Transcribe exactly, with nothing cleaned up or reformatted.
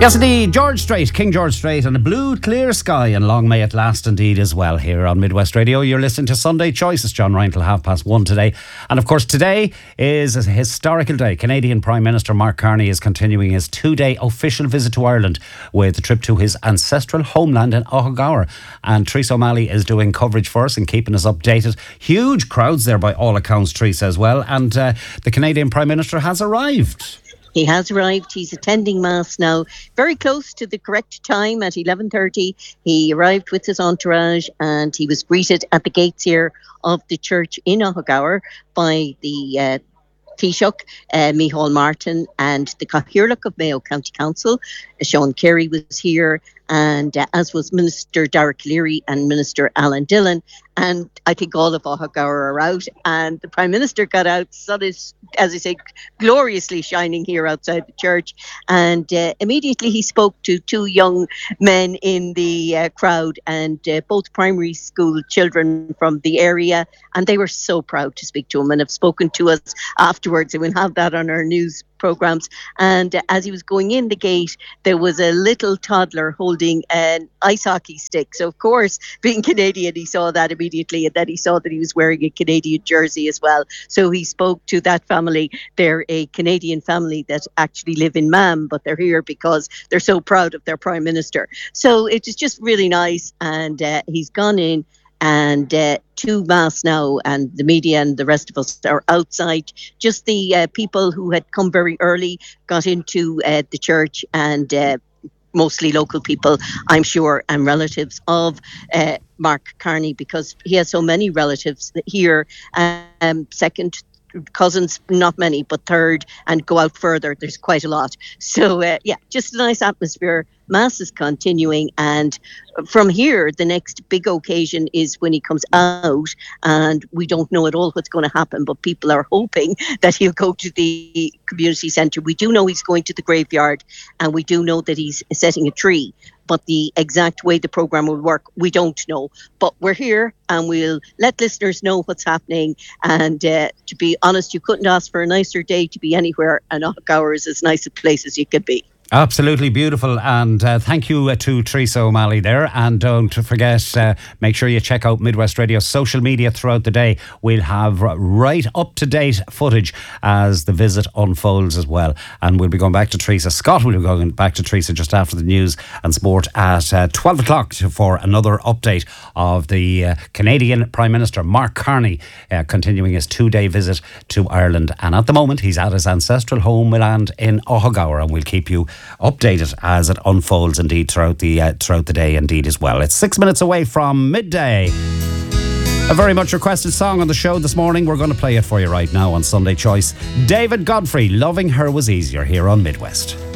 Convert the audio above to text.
Yes, indeed. George Strait, King George Strait, and a blue, clear sky, and long may it last indeed as well here on Midwest Radio. You're listening to Sunday Choice. It's John Ryan till half past one today. And of course, today is a historical day. Canadian Prime Minister Mark Carney is continuing his two-day official visit to Ireland with a trip to his ancestral homeland in Ohagower. And Teresa O'Malley is doing coverage for us and keeping us updated. Huge crowds there by all accounts, Teresa, as well. And uh, the Canadian Prime Minister has arrived. He has arrived. He's attending Mass now, very close to the correct time at eleven thirty. He arrived with his entourage and he was greeted at the gates here of the church in Ohagower by the uh, Taoiseach, uh, Micheál Martin, and the Cathaoirleach of Mayo County Council. Uh, Sean Carey was here, and uh, as was Minister Dara Calleary and Minister Alan Dillon. And I think all of Ohagower are out, and the Prime Minister got out. Sun is, as I say, gloriously shining here outside the church. And uh, immediately he spoke to two young men in the uh, crowd, and uh, both primary school children from the area. And they were so proud to speak to him and have spoken to us afterwards. And we'll have that on our news programs. And uh, as he was going in the gate, there was a little toddler holding an ice hockey stick. So of course, being Canadian, he saw that immediately, and then he saw that he was wearing a Canadian jersey as well. So he spoke to that family. They're a Canadian family that actually live in Mam, but they're here because they're so proud of their Prime Minister. So it was just really nice. And uh, he's gone in and uh, to Mass now, and the media and the rest of us are outside. Just the uh, people who had come very early got into uh, the church, and uh, mostly local people, I'm sure, and relatives of uh, Mark Carney, because he has so many relatives here. Um, second cousins, not many, but third, and go out further, there's quite a lot. So uh, yeah, just a nice atmosphere. Mass is continuing, and from here the next big occasion is when he comes out, and we don't know at all what's going to happen, but people are hoping that he'll go to the community centre. We do know he's going to the graveyard, and we do know that he's setting a tree, but the exact way the programme will work, we don't know. But we're here, and we'll let listeners know what's happening. And uh, to be honest, you couldn't ask for a nicer day to be anywhere, and Ohagower is as nice a place as you could be. Absolutely beautiful, and uh, thank you uh, to Teresa O'Malley there. And don't forget, uh, make sure you check out Midwest Radio's social media throughout the day. We'll have right up-to-date footage as the visit unfolds as well. And we'll be going back to Teresa. Scott will be going back to Teresa just after the news and sport at uh, twelve o'clock for another update of the uh, Canadian Prime Minister Mark Carney uh, continuing his two-day visit to Ireland. And at the moment, he's at his ancestral homeland in Ohagower, and we'll keep you updated as it unfolds indeed throughout the uh, throughout the day indeed as well. It's six minutes away from midday. A very much requested song on the show this morning. We're going to play it for you right now on Sunday Choice. David Godfrey, Loving Her Was Easier, here on Midwest.